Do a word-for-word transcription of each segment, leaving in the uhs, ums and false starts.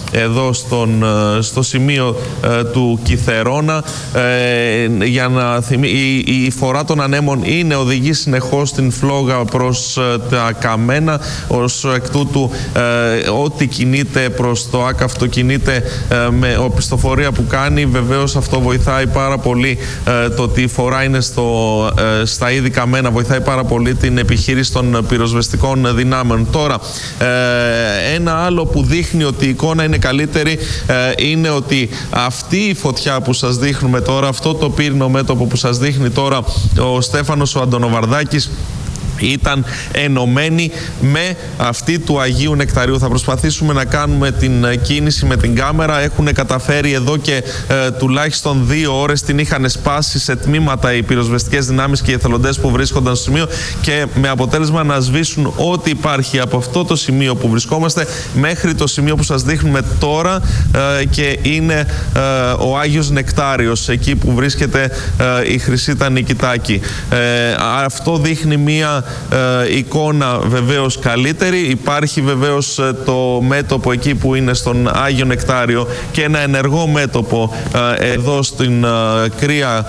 εδώ στον, στο σημείο ε, του Κιθερώνα. Ε, για να θυμί... η, η φορά των ανέμων είναι οδηγεί συνεχώς την φλόγα προς ε, τα καμένα. Ως εκ τούτου ε, ό,τι κινείται προς το άκαυτο κινείται ε, με οπισθοφορία που κάνει. Βεβαίως αυτό βοηθάει πάρα πολύ, ε, το ότι η φορά είναι στο, ε, στα ήδη καμένα βοηθάει πάρα πολύ την επιχείρηση των πυροσβεστικών δυνάμεων. Τώρα, ε, ένα άλλο που δείχνει ότι η εικόνα είναι καλύτερη ε, είναι ότι αυτή η φωτιά που σας δείχνουμε τώρα, αυτό το πύρινο μέτωπο που σας δείχνει τώρα ο Στέφανος ο Αντωνοβαρδάκης, ήταν ενωμένη με αυτή του Αγίου Νεκταρίου. Θα προσπαθήσουμε να κάνουμε την κίνηση με την κάμερα. Έχουν καταφέρει εδώ και ε, τουλάχιστον δύο ώρες την είχαν σπάσει σε τμήματα οι πυροσβεστικές δυνάμεις και οι εθελοντές που βρίσκονταν στο σημείο, και με αποτέλεσμα να σβήσουν ό,τι υπάρχει από αυτό το σημείο που βρισκόμαστε μέχρι το σημείο που σας δείχνουμε τώρα, ε, και είναι ε, ο Άγιος Νεκτάριος, εκεί που βρίσκεται ε, η Χρυσίτα Νικητάκη. Ε, αυτό δείχνει μία Ε, εικόνα βεβαίως καλύτερη. Υπάρχει βεβαίως ε, το μέτωπο εκεί που είναι στον Άγιο Νεκτάριο και ένα ενεργό μέτωπο ε, εδώ στην ε, κρύα,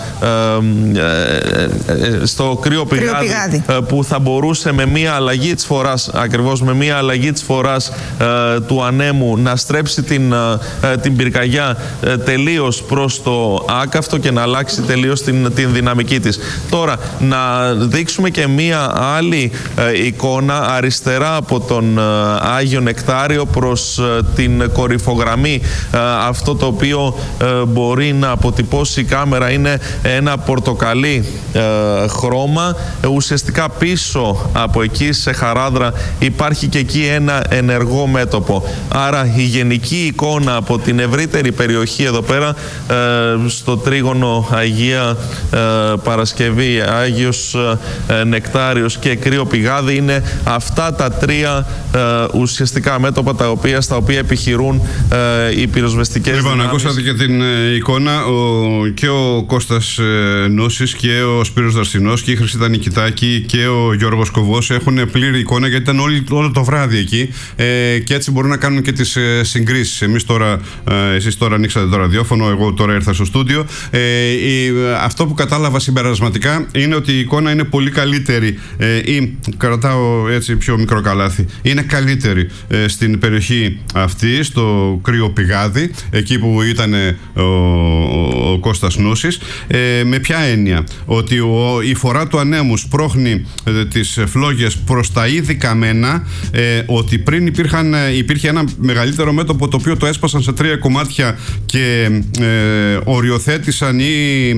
ε, ε, στο κρύο πηγάδι, ε, που θα μπορούσε με μία αλλαγή της φοράς, ακριβώς με μία αλλαγή της φοράς ε, του ανέμου να στρέψει την, ε, την πυρκαγιά ε, τελείως προς το άκαυτο και να αλλάξει τελείως την, την δυναμική της. Τώρα να δείξουμε και μία άλλη ε, εικόνα αριστερά από τον ε, Άγιο Νεκτάριο προς ε, την κορυφογραμμή. Ε, αυτό το οποίο ε, μπορεί να αποτυπώσει η κάμερα είναι ένα πορτοκαλί ε, χρώμα. Ε, ουσιαστικά πίσω από εκεί σε χαράδρα υπάρχει και εκεί ένα ενεργό μέτωπο. Άρα η γενική εικόνα από την ευρύτερη περιοχή εδώ πέρα, ε, στο τρίγωνο Αγία ε, Παρασκευή, Άγιος ε, Νεκτάριος και Κρύο Πηγάδι, είναι αυτά τα τρία ε, ουσιαστικά μέτωπα τα οποία, στα οποία επιχειρούν ε, οι πυροσβεστικές λοιπόν, δυνάμεις. Ακούσατε και την ε, εικόνα. Ο, και ο Κώστας ε, Νούσης και ο Σπύρος Δαρστινός και η Χρυσίτα Νικητάκη και ο Γιώργος Κοβός έχουν πλήρη εικόνα, γιατί ήταν όλοι, όλο το βράδυ εκεί, ε, και έτσι μπορούν να κάνουν και τις ε, συγκρίσεις. Εμείς τώρα, ε, εσείς τώρα ανοίξατε το ραδιόφωνο, εγώ τώρα ήρθα στο στούντιο. Ε, η, αυτό που κατάλαβα συμπερασματικά είναι ότι η εικόνα είναι πολύ καλύτερη, ε, ή κρατάω έτσι πιο μικρό καλάθι, είναι καλύτερη ε, στην περιοχή αυτή, στο Κρύο Πηγάδι, εκεί που ήταν ε, ο, ο, ο Κώστας Νούσης. Ε, με ποια έννοια? Ότι ο, η φορά του ανέμου σπρώχνει ε, τις φλόγες προς τα ήδη καμένα, ε, ότι πριν υπήρχαν, υπήρχε ένα μεγαλύτερο μέτωπο το οποίο το έσπασαν σε τρία κομμάτια και ε, οριοθέτησαν ή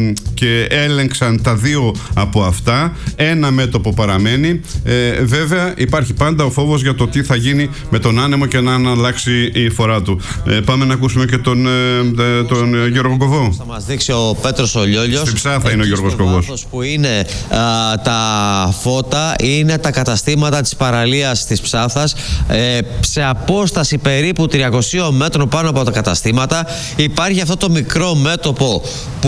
και έλεγξαν τα δύο από αυτά. Ένα μέτωπο παραμένει. Ε, βέβαια υπάρχει πάντα ο φόβος για το τι θα γίνει με τον άνεμο και να αλλάξει η φορά του. Ε, πάμε να ακούσουμε και τον, ε, τον Γιώργο Κοβό. Θα μας δείξει ο Πέτρος ο Λιόλιος. Στην Ψάθα είναι ο Γιώργος Κοβός. Που είναι α, τα φώτα, είναι τα καταστήματα της παραλίας της Ψάθας, ε, σε απόσταση περίπου τριακοσίων μέτρων πάνω από τα καταστήματα. Υπάρχει αυτό το μικρό μέτωπο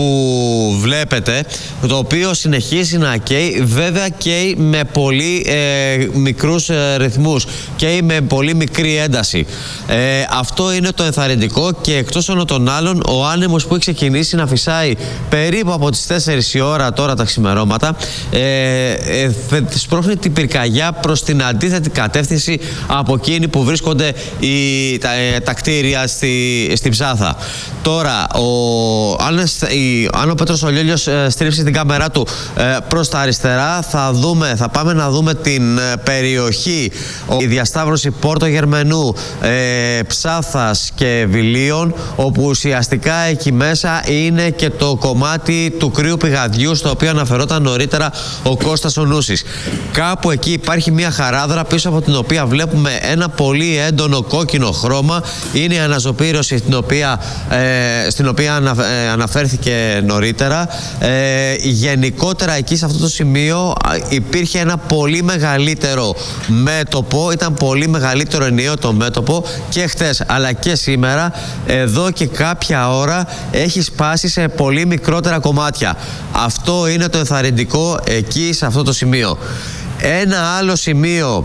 που βλέπετε, το οποίο συνεχίζει να καίει, βέβαια καίει με πολύ ε, μικρούς ε, ρυθμούς, καίει με πολύ μικρή ένταση. Ε, αυτό είναι το ενθαρρυντικό, και εκτός των άλλων, ο άνεμος που έχει ξεκινήσει να φυσάει περίπου από τις τέσσερις η ώρα τώρα τα ξημερώματα, ε, ε, σπρώχνει την πυρκαγιά προς την αντίθετη κατεύθυνση από εκείνη που βρίσκονται οι, τα, ε, τα κτίρια στη, στην Ψάθα. Τώρα, ο, αν, η, αν ο Πέτρος ο Λιόλιος ε, στρίψει την κάμερά του ε, προς τα αριστερά, θα, δούμε, θα πάμε να δούμε την ε, περιοχή, η διασταύρωση Πόρτο Γερμενού, ε, Ψάθας και Βιλίων, όπου ουσιαστικά εκεί μέσα είναι και το κομμάτι του Κρύου Πηγαδιού, στο οποίο αναφερόταν νωρίτερα ο Κώστας ο Νούσης. Κάπου εκεί υπάρχει μια χαράδρα, πίσω από την οποία βλέπουμε ένα πολύ έντονο κόκκινο χρώμα. Είναι η αναζωπήρωση στην οποία, ε, στην οποία ανα, ε, αναφέρθηκε νωρίτερα. Ε, γενικότερα εκεί σε αυτό το σημείο υπήρχε ένα πολύ μεγαλύτερο μέτωπο, ήταν πολύ μεγαλύτερο ενιαίο το μέτωπο και χτες αλλά και σήμερα. Εδώ και κάποια ώρα έχει σπάσει σε πολύ μικρότερα κομμάτια. Αυτό είναι το ενθαρρυντικό εκεί σε αυτό το σημείο. Ένα άλλο σημείο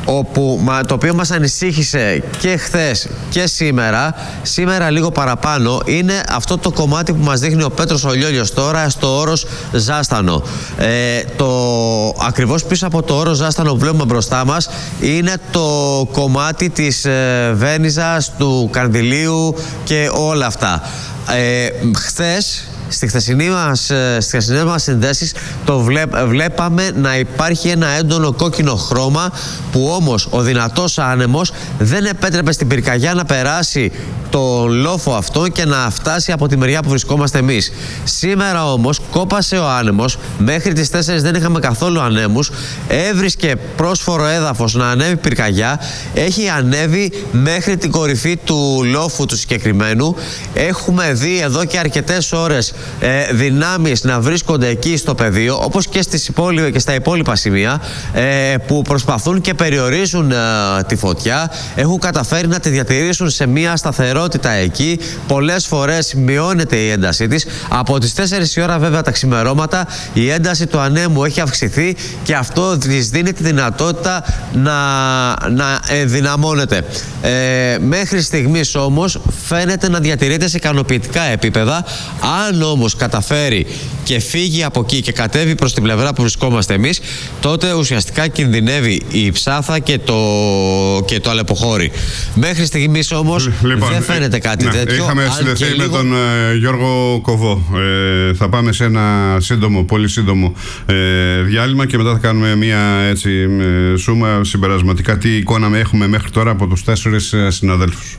όπου, το οποίο μας ανησύχησε και χθες και σήμερα, σήμερα λίγο παραπάνω, είναι αυτό το κομμάτι που μας δείχνει ο Πέτρος ο Λιόλιος τώρα στο όρος Ζάστανο. Ε, το, ακριβώς πίσω από το όρος Ζάστανο που βλέπουμε μπροστά μας είναι το κομμάτι της ε, Βένιζας, του Κανδυλίου και όλα αυτά. Ε, χθες, Στη χθεσινή μας, στις χθεσινές μας συνδέσεις το βλέπ, βλέπαμε να υπάρχει ένα έντονο κόκκινο χρώμα, που όμως ο δυνατός άνεμος δεν επέτρεπε στην πυρκαγιά να περάσει το λόφο αυτό και να φτάσει από τη μεριά που βρισκόμαστε εμείς. Σήμερα όμως κόπασε ο άνεμος, μέχρι τις τέσσερις δεν είχαμε καθόλου ανέμους, έβρισκε πρόσφορο έδαφος να ανέβει πυρκαγιά, έχει ανέβει μέχρι την κορυφή του λόφου του συγκεκριμένου. Έχουμε δει εδώ και αρκετές ώρες ε, δυνάμεις να βρίσκονται εκεί στο πεδίο, όπως και, στις υπόλοι, και στα υπόλοιπα σημεία, ε, που προσπαθούν και περιορίζουν ε, τη φωτιά. Έχουν καταφέρει να τη διατηρήσουν σε μια σταθερότητα εκεί. Πολλές φορές μειώνεται η έντασή της. Από τις τέσσερις η ώρα βέβαια τα ξημερώματα η ένταση του ανέμου έχει αυξηθεί και αυτό της δίνει τη δυνατότητα να, να ενδυναμώνεται. Ε, μέχρι στιγμής όμως φαίνεται να διατηρείται σε ικανοποιητικά επίπεδα. Αν όμως καταφέρει και φύγει από εκεί και κατέβει προς την πλευρά που βρισκόμαστε εμείς, τότε ουσιαστικά κινδυνεύει η Ψάθα και το, και το Αλεποχώρι. Μέχρι στιγμής όμως λοιπόν, δεν φαίνεται κάτι ναι, τέτοιο. Είχαμε συνδεθεί λίγο... με τον ε, Γιώργο Κοβό. Ε, θα πάμε σε ένα σύντομο, πολύ σύντομο ε, διάλειμμα και μετά θα κάνουμε μια έτσι, ε, σούμα συμπερασματικά τι εικόνα έχουμε μέχρι τώρα από τους τέσσερις ε, συναδέλφους.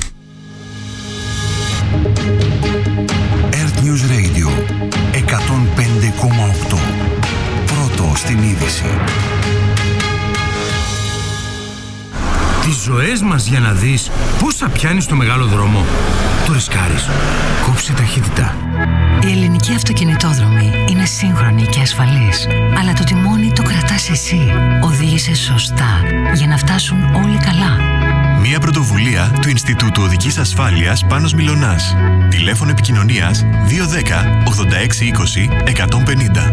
Earth News Radio εκατόν πέντε κόμμα οκτώ. Πρώτο στην είδηση. Τις ζωές μας για να δεις πόσα πιάνεις στο μεγάλο δρόμο. Το ρισκάρεις. Κόψε ταχύτητα. Η ελληνική αυτοκινητόδρομη είναι σύγχρονη και ασφαλής, αλλά το τιμόνι το κρατάς εσύ. Οδήγησε σωστά για να φτάσουν όλοι καλά. Μια πρωτοβουλία του Ινστιτούτου Οδικής Ασφάλειας Πάνος Μιλωνάς. Τηλέφωνο επικοινωνίας δύο ένα μηδέν ογδόντα έξι είκοσι εκατόν πενήντα.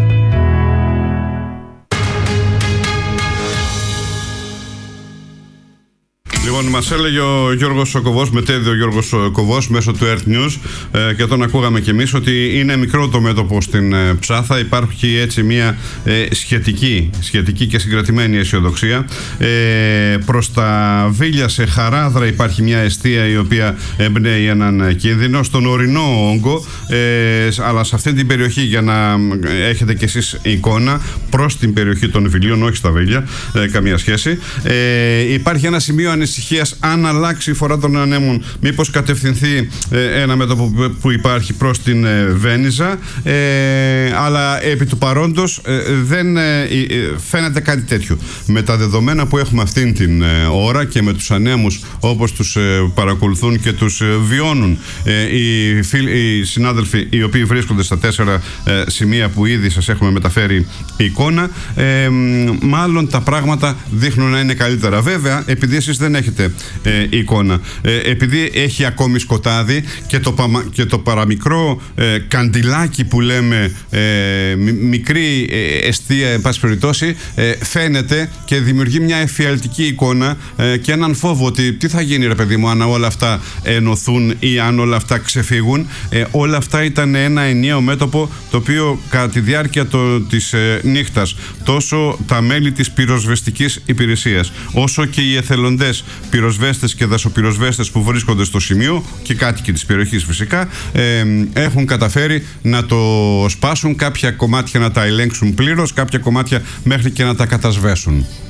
Λοιπόν, μας έλεγε ο Γιώργος Κοβός, μετέδει ο Γιώργος Κοβός μέσω του Earth News ε, και τον ακούγαμε κι εμείς ότι είναι μικρό το μέτωπο στην ε, Ψάθα. Υπάρχει έτσι μια ε, σχετική, σχετική και συγκρατημένη αισιοδοξία. Ε, προς τα Βίλια σε Χαράδρα υπάρχει μια εστία η οποία εμπνέει έναν κίνδυνο. Στον ορεινό όγκο, ε, αλλά σε αυτή την περιοχή, για να έχετε κι εσείς εικόνα, προς την περιοχή των Βιλίων, όχι στα Βίλια, ε, καμία σχέση. Ε, υπάρχει ένα σημείο ανησυχίας αν αλλάξει η φορά των ανέμων, μήπως κατευθυνθεί ε, ένα μέτωπο που υπάρχει προς την ε, Βένιζα, ε, αλλά επί του παρόντος ε, δεν ε, ε, φαίνεται κάτι τέτοιο. Με τα δεδομένα που έχουμε αυτήν την ε, ώρα και με τους ανέμους όπως τους ε, παρακολουθούν και τους ε, βιώνουν ε, οι, φίλ, οι συνάδελφοι οι οποίοι βρίσκονται στα τέσσερα ε, σημεία που ήδη σας έχουμε μεταφέρει εικόνα, ε, μάλλον τα πράγματα δείχνουν να είναι καλύτερα. Βέβαια, επειδή εσείς δεν έχετε ε, εικόνα, ε, επειδή έχει ακόμη σκοτάδι και το, και το παραμικρό ε, καντιλάκι που λέμε, ε, μικρή ε, εστία εν πάση περιπτώσει, ε, φαίνεται και δημιουργεί μια εφιαλτική εικόνα ε, και έναν φόβο ότι τι θα γίνει ρε παιδί μου αν όλα αυτά ενωθούν ή αν όλα αυτά ξεφύγουν. Ε, όλα αυτά ήταν ένα ενιαίο μέτωπο το οποίο κατά τη διάρκεια το, της ε, νύχτας τόσο τα μέλη της πυροσβεστικής υπηρεσίας όσο και οι εθελοντές πυροσβέστες και δασοπυροσβέστες που βρίσκονται στο σημείο και κάτοικοι της περιοχής φυσικά ε, έχουν καταφέρει να το σπάσουν, κάποια κομμάτια να τα ελέγξουν πλήρως, κάποια κομμάτια μέχρι και να τα κατασβέσουν.